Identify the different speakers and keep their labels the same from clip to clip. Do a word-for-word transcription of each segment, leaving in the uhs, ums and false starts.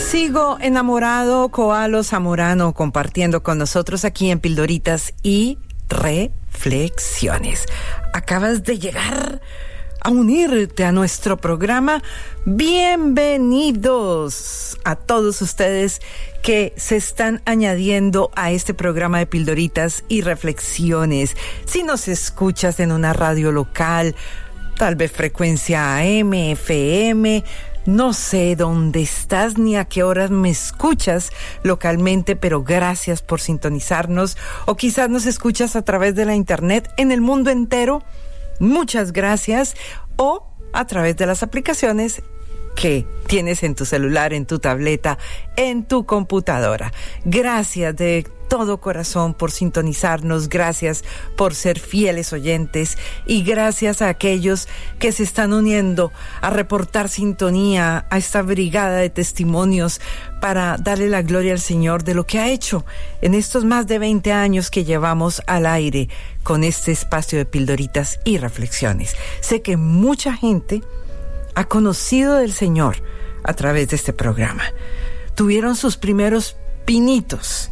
Speaker 1: Sigo enamorado, Koalo Zamorano, compartiendo con nosotros aquí en Pildoritas y Reflexiones. Acabas de llegar a unirte a nuestro programa. Bienvenidos a todos ustedes que se están añadiendo a este programa de Pildoritas y Reflexiones. Si nos escuchas en una radio local, tal vez frecuencia A M, F M, no sé dónde estás ni a qué horas me escuchas localmente, pero gracias por sintonizarnos. O quizás nos escuchas a través de la internet en el mundo entero. Muchas gracias. O a través de las aplicaciones que tienes en tu celular, en tu tableta, en tu computadora. Gracias de todo corazón por sintonizarnos, gracias por ser fieles oyentes y gracias a aquellos que se están uniendo a reportar sintonía a esta brigada de testimonios para darle la gloria al Señor de lo que ha hecho en estos más de veinte años que llevamos al aire con este espacio de Pildoritas y Reflexiones. Sé que mucha gente ha conocido del Señor a través de este programa. Tuvieron sus primeros pinitos.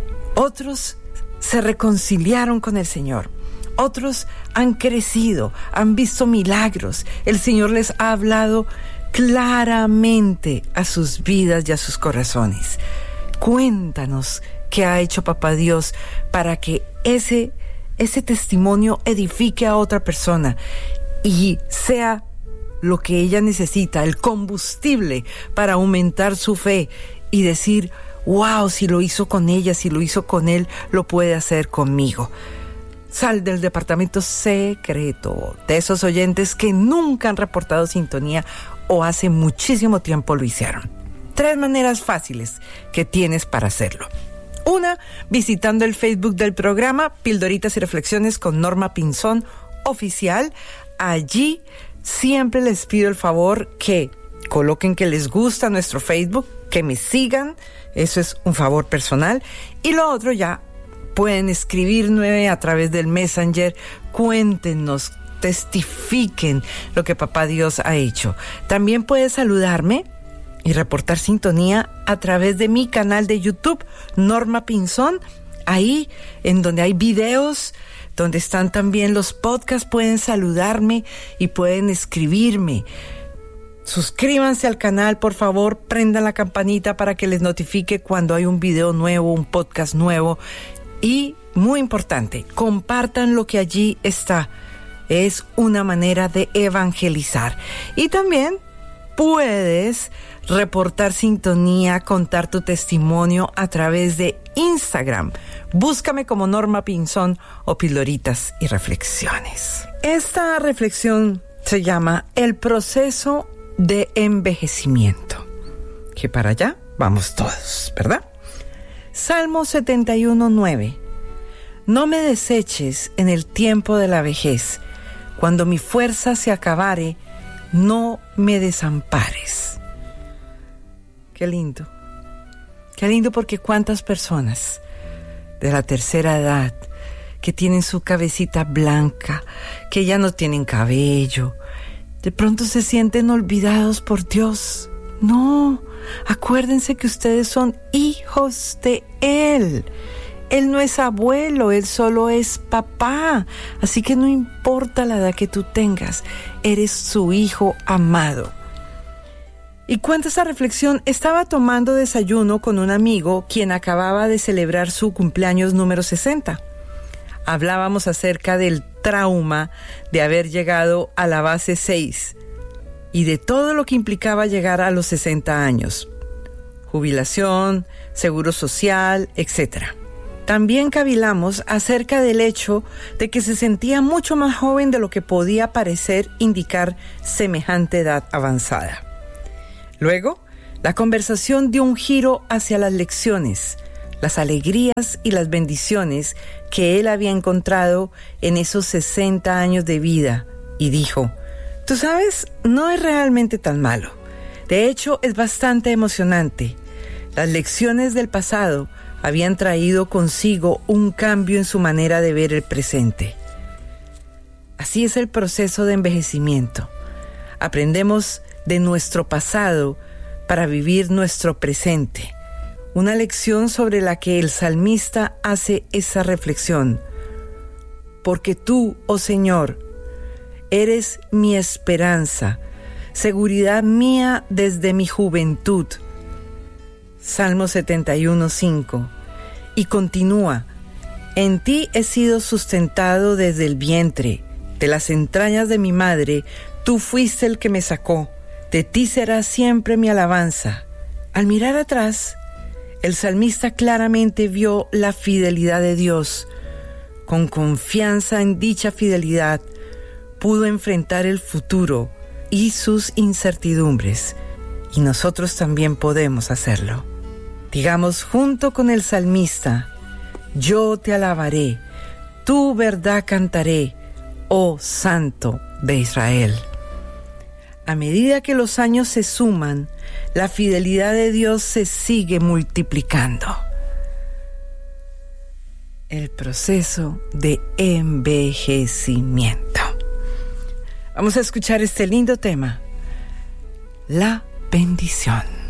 Speaker 1: Otros se reconciliaron con el Señor. Otros han crecido, han visto milagros. El Señor les ha hablado claramente a sus vidas y a sus corazones. Cuéntanos qué ha hecho Papá Dios para que ese, ese testimonio edifique a otra persona y sea lo que ella necesita, el combustible para aumentar su fe y decir: wow, si lo hizo con ella, si lo hizo con él, lo puede hacer conmigo. Sal del departamento secreto de esos oyentes que nunca han reportado sintonía o hace muchísimo tiempo lo hicieron. Tres maneras fáciles que tienes para hacerlo. Una, visitando el Facebook del programa Pildoritas y Reflexiones con Norma Pinzón Oficial. Allí siempre les pido el favor que coloquen que les gusta nuestro Facebook, que me sigan. Eso es un favor personal. Y lo otro, ya pueden escribirme a través del Messenger. Cuéntenos, testifiquen lo que Papá Dios ha hecho. También puedes saludarme y reportar sintonía a través de mi canal de YouTube, Norma Pinzón. Ahí, en donde hay videos, donde están también los podcasts, pueden saludarme y pueden escribirme. Suscríbanse al canal, por favor, prendan la campanita para que les notifique cuando hay un video nuevo, un podcast nuevo. Y, muy importante, compartan lo que allí está. Es una manera de evangelizar. Y también puedes reportar sintonía, contar tu testimonio a través de Instagram. Búscame como Norma Pinzón o Pildoritas y Reflexiones. Esta reflexión se llama El proceso de envejecimiento, que para allá vamos todos, ¿verdad? Salmo setenta y uno, nueve. No me deseches en el tiempo de la vejez, cuando mi fuerza se acabare, no me desampares. Qué lindo, qué lindo, porque cuántas personas de la tercera edad que tienen su cabecita blanca, que ya no tienen cabello, de pronto se sienten olvidados por Dios. No, acuérdense que ustedes son hijos de Él. Él no es abuelo, Él solo es papá. Así que no importa la edad que tú tengas, eres su hijo amado. Y cuenta esa reflexión, estaba tomando desayuno con un amigo quien acababa de celebrar su cumpleaños número sesenta. Hablábamos acerca del trauma de haber llegado a la base seis y de todo lo que implicaba llegar a los sesenta años. Jubilación, seguro social, etcétera. También cavilamos acerca del hecho de que se sentía mucho más joven de lo que podía parecer indicar semejante edad avanzada. Luego, la conversación dio un giro hacia las lecciones, las alegrías y las bendiciones que él había encontrado en esos sesenta años de vida, y dijo: tú sabes, no es realmente tan malo. De hecho, es bastante emocionante. Las lecciones del pasado habían traído consigo un cambio en su manera de ver el presente. Así es el proceso de envejecimiento. Aprendemos de nuestro pasado para vivir nuestro presente. Una lección sobre la que el salmista hace esa reflexión. Porque tú, oh Señor, eres mi esperanza, seguridad mía desde mi juventud. Salmo setenta y uno, cinco. Y continúa: en ti he sido sustentado desde el vientre, de las entrañas de mi madre, tú fuiste el que me sacó. De ti será siempre mi alabanza. Al mirar atrás, el salmista claramente vio la fidelidad de Dios. Con confianza en dicha fidelidad, pudo enfrentar el futuro y sus incertidumbres. Y nosotros también podemos hacerlo. Digamos junto con el salmista: yo te alabaré, tu verdad cantaré, oh Santo de Israel. A medida que los años se suman, la fidelidad de Dios se sigue multiplicando. El proceso de envejecimiento. Vamos a escuchar este lindo tema, la bendición.